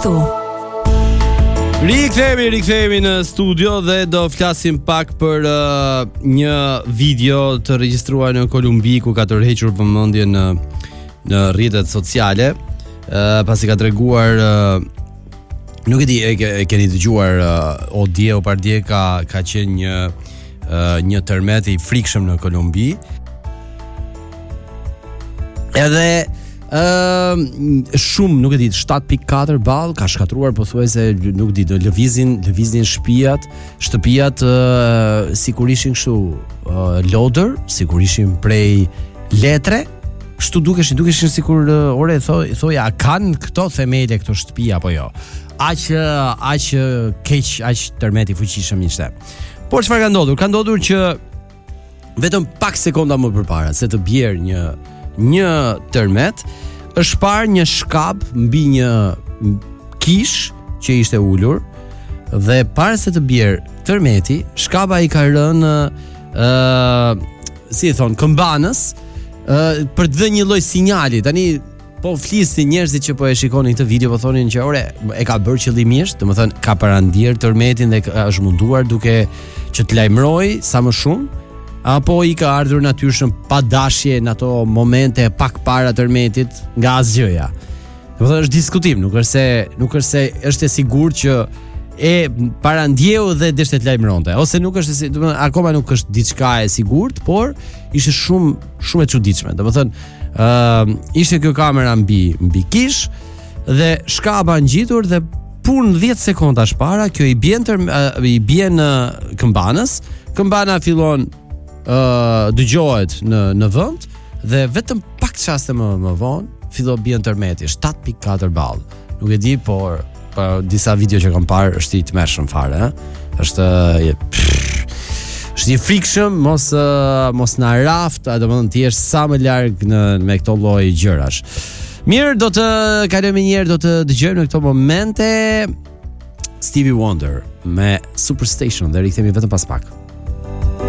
ashtu. Rikthehemi në studio dhe do flasim pak për një video të regjistruar në Kolumbi ku ka tërhequr vëmendjen në rrjetet sociale, pasi ka treguar nuk e di, e keni dëgjuar o dje o pardje ka qenë një tërmet i frikshëm në Kolumbi. Edhe shumë, nuk e di, 7.4 ball ka shkatruar pothuajse, nuk di, lëviznin shtëpiat sikur ishin kështu lodër, sikur ishin prej letre, kështu dukeshin sikur thoja, kanë këto themele këto shtëpi apo jo. Aq keq, aq tërmeti fuqishëm ishte. Por çfarë ka ndodhur? Ka ndodhur që vetëm pak sekonda më përpara se të bjerë një tërmet, është parë një shkap mbi një kish që ishte ulur, dhe para se të bjerë tërmeti, shkapa i ka rënë si e thon, këmbanës, për të dhënë një lloj sinjali. Tani po flisin njerëzit që po e shikonin këtë video, po thonin që ore, e ka bërë qëllimisht, domethënë ka parandier tërmetin dhe është munduar duke që të lajmëroj sa më shumë, apo i ka ardhur natyrshëm pa dashje në ato momente pak para tërmetit nga asgjëja. Domethënë është diskutim, nuk është se është e sigurt që e parandjeu dhe deshte të lajmëronte, ose nuk është, domethënë akoma nuk është diçka e sigurt, por ishte shumë e çuditshme. Domethënë ishte kjo kamera mbi kish dhe shkapa ngjitur dhe pun 10 sekondash para kjo i bjen këmbanës. Këmbana fillon dëgjohet në vend dhe vetëm pak çaste më vonë fillon bien tërmeti, 7.4 ball. Nuk e di, por disa video që kam parë është i tmerrshëm fare, është i frikshëm, mos na raft, domethënë ti je sa më larg me këto lloj gjërash. Mirë, do të kalojmë një herë, do të dëgjojmë në këto momente Stevie Wonder me Superstation dhe rikthehemi vetëm pas pak.